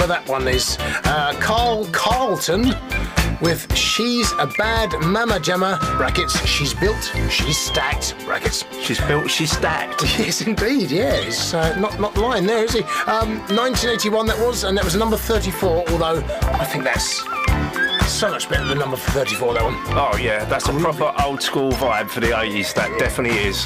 But that one is Carl Carlton with She's a Bad Mama Jamma, brackets, she's built, she's stacked, brackets. She's built, she's stacked. Yes, indeed, yeah. It's not lying there, is he? 1981 that was, and that was number 34, although I think that's so much better than number 34, that one. Oh, yeah, that's a proper old-school vibe for the 80s, that definitely is.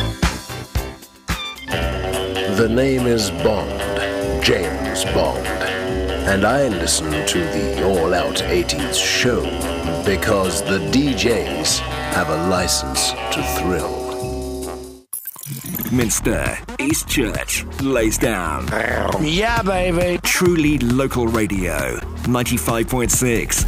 The name is Bond, James Bond, and I listen to the All Out 80s show because the DJs have a license to thrill. Minster, East Church, lays down. Yeah, baby. Truly local radio, 95.6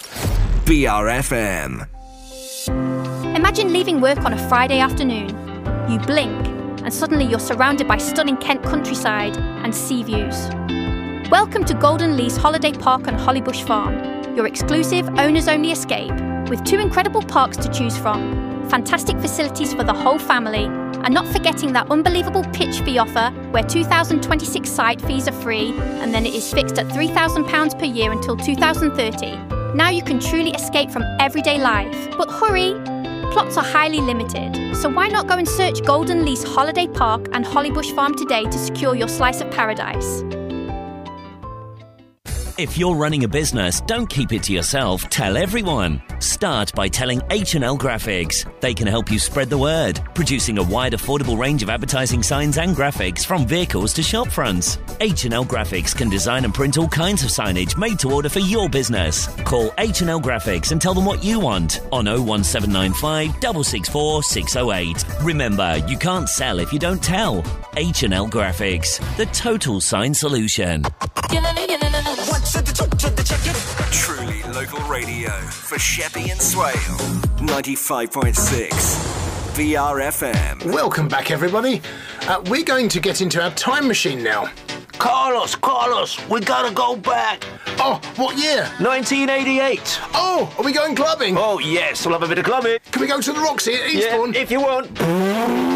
BRFM. Imagine leaving work on a Friday afternoon. You blink, and suddenly you're surrounded by stunning Kent countryside and sea views. Welcome to Golden Lease Holiday Park on Hollybush Farm, your exclusive owners-only escape, with 2 incredible parks to choose from, fantastic facilities for the whole family, and not forgetting that unbelievable pitch fee offer where 2026 site fees are free and then it is fixed at £3,000 per year until 2030. Now you can truly escape from everyday life. But hurry! Plots are highly limited, so why not go and search Golden Lease Holiday Park and Hollybush Farm today to secure your slice of paradise. If you're running a business, don't keep it to yourself, tell everyone. Start by telling H&L Graphics. They can help you spread the word, producing a wide affordable range of advertising signs and graphics from vehicles to shop fronts. H&L Graphics can design and print all kinds of signage made to order for your business. Call H&L Graphics and tell them what you want on 01795 664 608. Remember, you can't sell if you don't tell. H&L Graphics, the total sign solution. Truly local radio for Sheppey and Swale, 95.6 BRFM. Welcome back, everybody. We're going to get into our time machine now. Carlos, we gotta go back. Oh, what year? 1988. Oh, are we going clubbing? Oh, yes, we'll have a bit of clubbing. Can we go to the Roxy at Eastbourne? Yeah, if you want.